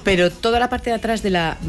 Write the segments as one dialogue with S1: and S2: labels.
S1: Pero toda la parte de atrás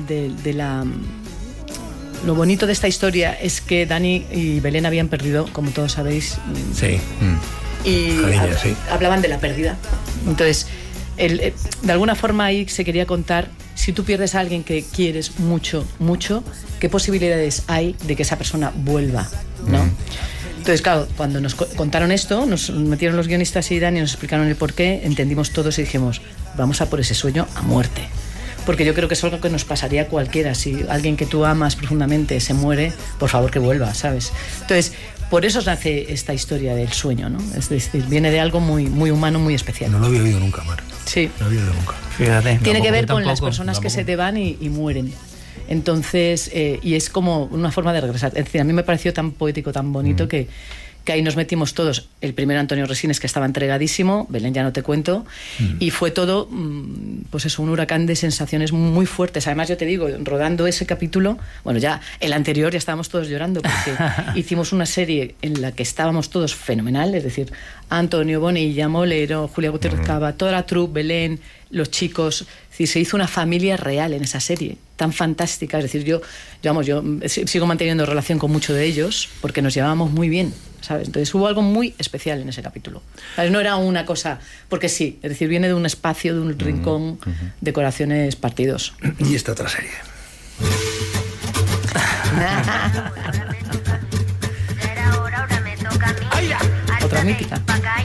S1: lo bonito de esta historia es que Dani y Belén habían perdido, como todos sabéis.
S2: Sí.
S1: Y hablaban de la pérdida. Entonces, de alguna forma ahí se quería contar, si tú pierdes a alguien que quieres mucho, mucho, ¿qué posibilidades hay de que esa persona vuelva, ¿no? Entonces, claro, cuando nos contaron esto, nos metieron los guionistas y Dani, nos explicaron el porqué, entendimos todos y dijimos, vamos a por ese sueño a muerte. Porque yo creo que es algo que nos pasaría a cualquiera. Si alguien que tú amas profundamente se muere, por favor que vuelva, ¿sabes? Entonces, por eso nace esta historia del sueño, ¿no? Es decir, viene de algo muy, muy humano, muy especial.
S2: No lo había oído nunca, Mar.
S1: Sí.
S2: No lo había oído nunca.
S3: Fíjate.
S1: Tiene que ver con las personas que se te van y mueren. Entonces, y es como una forma de regresar. Es decir, a mí me pareció tan poético, tan bonito que ahí nos metimos todos. El primero, Antonio Resines, que estaba entregadísimo, Belén ya no te cuento, y fue todo, pues eso, un huracán de sensaciones muy fuertes. Además, yo te digo, rodando ese capítulo, bueno, ya el anterior ya estábamos todos llorando, porque hicimos una serie en la que estábamos todos fenomenal, es decir, Antonio Bonilla, Molero, Julia Gutiérrez Cava, toda la troupe, Belén, los chicos. Es decir, se hizo una familia real en esa serie, tan fantástica. Es decir, yo sigo manteniendo relación con muchos de ellos porque nos llevábamos muy bien, ¿sabes? Entonces hubo algo muy especial en ese capítulo, ¿sabes? No era una cosa porque sí, es decir, viene de un espacio, de un rincón de corazones partidos.
S2: Y esta otra serie.
S1: Otra mítica.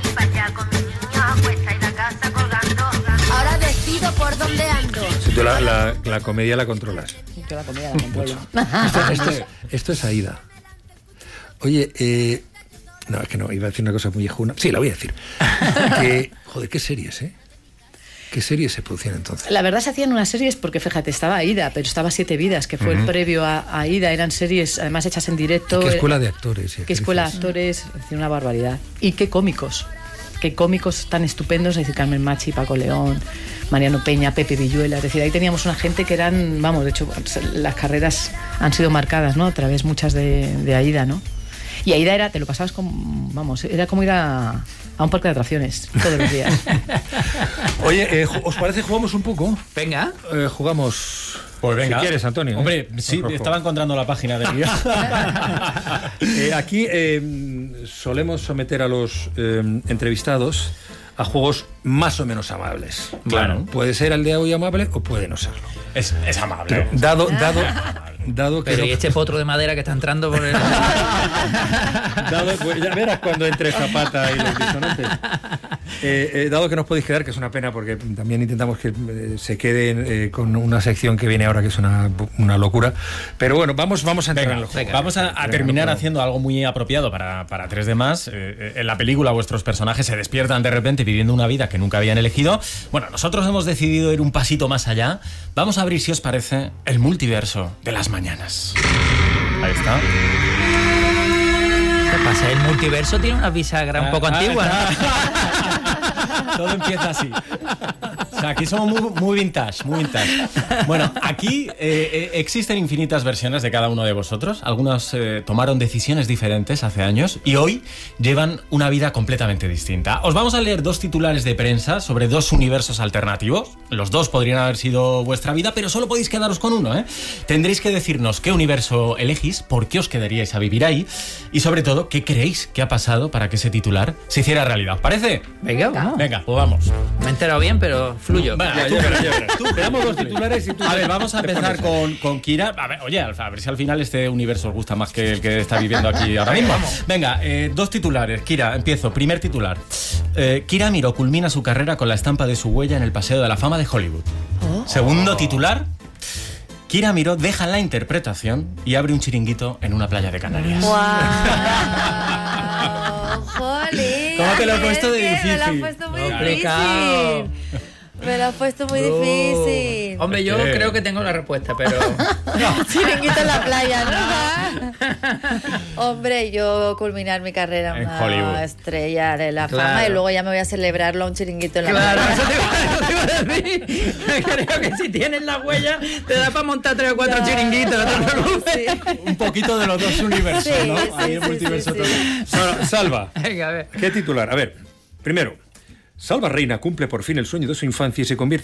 S4: Ahora decido por dónde ando.
S2: Tú la comedia la controlas.
S1: Yo la comida la controlo.
S2: Esto es Aída. Oye, no, es que no, iba a decir una cosa muy viejuna. Sí, la voy a decir. Joder, qué series, ¿eh? ¿Qué series se producían entonces?
S1: La verdad se hacían unas series porque, fíjate, estaba Aída, pero estaba Siete Vidas, que fue el previo a Aída. Eran series, además, hechas en directo.
S2: ¿Qué escuela de actores?
S1: ¿Qué escuela de actores? Es decir, una barbaridad. Y qué cómicos. Qué cómicos tan estupendos. Es decir, Carmen Machi, Paco León, Mariano Peña, Pepe Villuela. Es decir, ahí teníamos una gente que eran, vamos, de hecho, las carreras han sido marcadas, ¿no? A través muchas de Aída, ¿no? Y Aída era, te lo pasabas como, vamos, era como ir a un parque de atracciones todos los días.
S2: Oye, ¿os parece jugamos un poco?
S3: Venga.
S2: Jugamos.
S5: Pues venga.
S2: Si quieres, Antonio.
S5: Hombre, sí, estaba encontrando la página del guión.
S2: Aquí solemos someter a los entrevistados a juegos más o menos amables.
S5: Claro.
S2: Puede ser al de hoy amable o puede no serlo.
S5: Es amable.
S2: Pero dado que...
S3: Pero y este potro de madera que está entrando por el...
S2: pues ya verás cuando entre Zapata y los disonantes. Dado que no os podéis quedar, que es una pena porque también intentamos que se queden con una sección que viene ahora que es una locura, pero bueno, vamos a entrar en el juego.
S5: Vamos a terminar haciendo algo muy apropiado para 3 de más. En la película vuestros personajes se despiertan de repente viviendo una vida que nunca habían elegido. Bueno, nosotros hemos decidido ir un pasito más allá. Vamos a abrir, si os parece, el multiverso de las mañanas. Ahí está.
S3: ¿Qué pasa? El multiverso tiene una bisagra un poco antigua, ¿no?
S5: Todo empieza así. O sea, aquí somos muy vintage, muy vintage. Bueno, aquí existen infinitas versiones de cada uno de vosotros. Algunos tomaron decisiones diferentes hace años y hoy llevan una vida completamente distinta. Os vamos a leer 2 titulares de prensa sobre 2 universos alternativos. Los 2 podrían haber sido vuestra vida, pero solo podéis quedaros con uno, ¿eh? Tendréis que decirnos qué universo elegís, por qué os quedaríais a vivir ahí y, sobre todo, qué creéis que ha pasado para que ese titular se hiciera realidad. ¿Parece?
S3: Venga, vamos.
S5: Venga, pues vamos.
S3: Me he enterado bien, pero fluyo.
S5: Venga, tú veamos los titulares y tú... A ver, vamos a empezar con Kira. A ver, oye, a ver si al final este universo os gusta más que el que está viviendo aquí ahora mismo. Venga, 2 titulares. Kira, empiezo. Primer titular. Kira Miró culmina su carrera con la estampa de su huella en el Paseo de la Fama de Hollywood. Segundo titular. Kira Miró deja la interpretación y abre un chiringuito en una playa de Canarias.
S4: ¡Wow! ¡Jolín!
S5: ¿Cómo te lo he puesto de difícil?
S4: Me lo has puesto muy
S3: Complicado.
S4: difícil. Me lo has puesto muy difícil.
S3: Hombre, yo creo que tengo la respuesta, pero...
S4: Chiringuito en la playa, ¿no? Hombre, yo culminar mi carrera
S5: En
S4: una
S5: Hollywood.
S4: estrella de la
S3: Claro.
S4: fama y luego ya me voy a celebrarlo a un chiringuito en la
S3: Claro,
S4: playa.
S3: eso te iba a decir. Creo que si tienes la huella, te da para montar 3 o 4
S4: No.
S3: chiringuitos. No te preocupes.
S4: Sí.
S5: Un poquito de los 2 universos,
S4: Sí,
S5: ¿no?
S4: sí,
S5: Ahí el
S4: sí,
S5: multiverso
S4: sí,
S5: todo.
S4: sí.
S2: Salva.
S3: Venga, a ver.
S2: ¿Qué titular? A ver, primero, Salva Reina cumple por fin el sueño de su infancia y se convierte